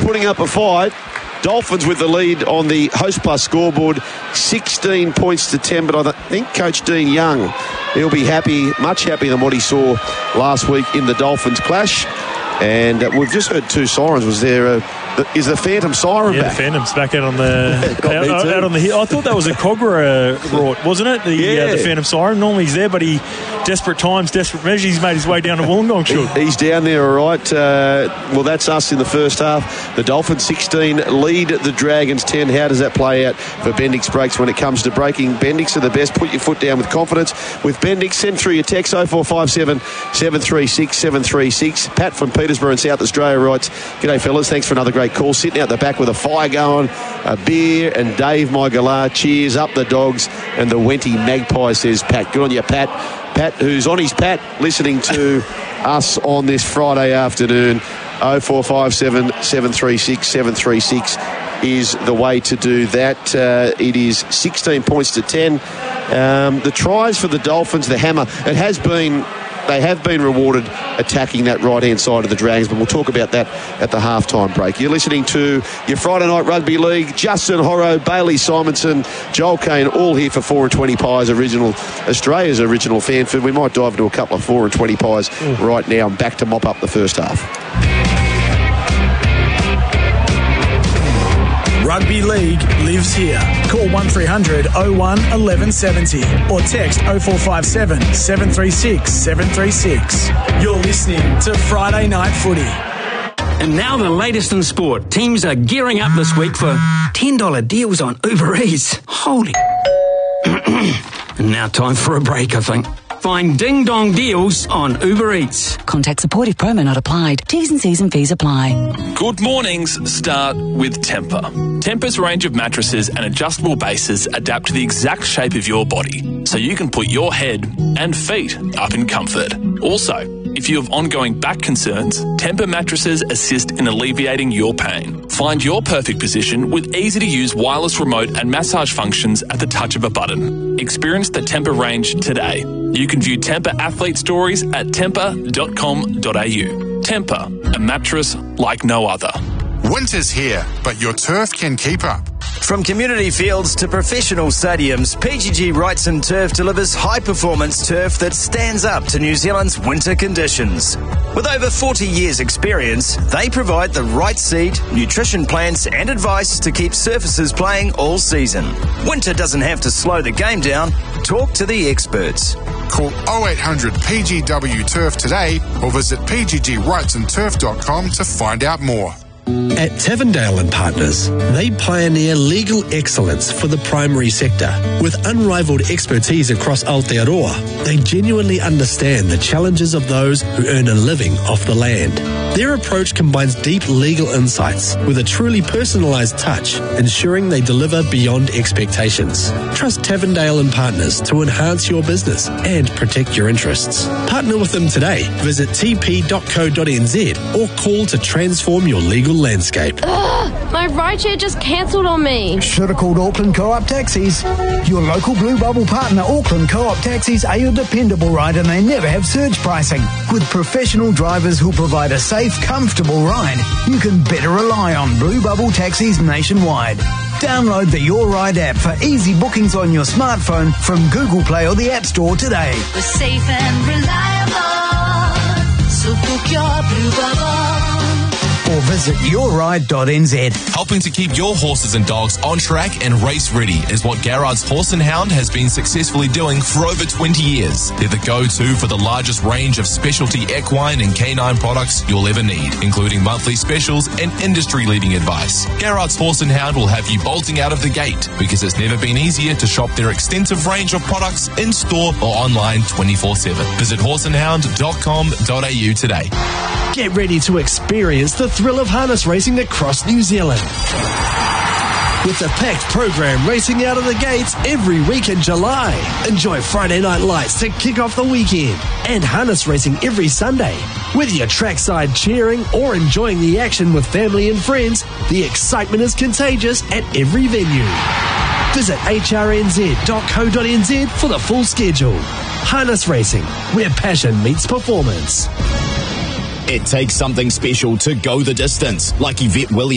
putting up a fight. Dolphins with the lead on the Host Plus scoreboard, 16 points to 10, but I think Coach Dean Young, he'll be happy, much happier than what he saw last week in the Dolphins clash. And we've just heard two sirens. Was there is the Phantom siren back? Yeah, the Phantom's back out on the out on the hill. I thought that was a Cogra rort, wasn't it? The Phantom siren. Normally he's there, but desperate times, desperate measures. He's made his way down to Wollongong. He's down there, all right. Well, that's us in the first half. The Dolphins 16 lead the Dragons 10. How does that play out for Bendix Brakes when it comes to braking? Bendix are the best. Put your foot down with confidence. With Bendix, send through your text 0457 736 736. Pat from Peterborough in South Australia writes, "G'day fellas, thanks for another great call. Sitting out the back with a fire going, a beer, and Dave my galah. Cheers up the Dogs and the Wenty Magpie," says Pat. Good on you, Pat. Pat, who's on his Pat, listening to us on this Friday afternoon. 0457 736 736 is the way to do that. It is 16 points to 10. The tries for the Dolphins, the hammer, they have been rewarded attacking that right-hand side of the Dragons, but we'll talk about that at the halftime break. You're listening to your Friday Night Rugby League. Justin Horro, Bailey Simonson, Joel Kane, all here for 4 and 20 Pies, Australia's original fan food. We might dive into a couple of 4 and 20 Pies right now and back to mop up the first half. Rugby League lives here. Call 1300 01 1170 or text 0457 736 736. You're listening to Friday Night Footy. And now the latest in sport. Teams are gearing up this week for $10 deals on Uber Eats. Holy. And now time for a break, I think. Find Ding Dong deals on Uber Eats. Contact support if promo not applied. T's and C's and fees apply. Good mornings start with Tempur. Tempur's range of mattresses and adjustable bases adapt to the exact shape of your body, so you can put your head and feet up in comfort. Also, if you have ongoing back concerns, Tempur mattresses assist in alleviating your pain. Find your perfect position with easy-to-use wireless remote and massage functions at the touch of a button. Experience the Tempur range today. You can view Tempur athlete stories at tempur.com.au. Tempur, a mattress like no other. Winter's here, but your turf can keep up. From community fields to professional stadiums, PGG Wrightson Turf delivers high-performance turf that stands up to New Zealand's winter conditions. With over 40 years' experience, they provide the right seed, nutrition plans and advice to keep surfaces playing all season. Winter doesn't have to slow the game down. Talk to the experts. Call 0800 PGW Turf today or visit pggwrightsonturf.com to find out more. At Tavendale and Partners, they pioneer legal excellence for the primary sector. With unrivaled expertise across Aotearoa, they genuinely understand the challenges of those who earn a living off the land. Their approach combines deep legal insights with a truly personalised touch, ensuring they deliver beyond expectations. Trust Tavendale and Partners to enhance your business and protect your interests. Partner with them today. Visit tp.co.nz or call to transform your legal landscape. Ugh, my rideshare just cancelled on me. Should have called Auckland Co-op Taxis. Your local Blue Bubble partner, Auckland Co-op Taxis, are your dependable ride and they never have surge pricing. With professional drivers who'll provide a safe, comfortable ride, you can better rely on Blue Bubble Taxis nationwide. Download the Your Ride app for easy bookings on your smartphone from Google Play or the App Store today. We're safe and reliable, so book your Blue Bubble. Or visit yourride.nz. Helping to keep your horses and dogs on track and race ready is what Garrard's Horse and Hound has been successfully doing for over 20 years. They're the go-to for the largest range of specialty equine and canine products you'll ever need, including monthly specials and industry-leading advice. Garrard's Horse and Hound will have you bolting out of the gate because it's never been easier to shop their extensive range of products in-store or online 24/7. Visit horseandhound.com.au today. Get ready to experience the thrill of harness racing across New Zealand. With the packed program racing out of the gates every week in July. Enjoy Friday Night Lights to kick off the weekend and harness racing every Sunday. Whether you're trackside cheering or enjoying the action with family and friends, the excitement is contagious at every venue. Visit hrnz.co.nz for the full schedule. Harness racing, where passion meets performance. It takes something special to go the distance, like Yvette Williams.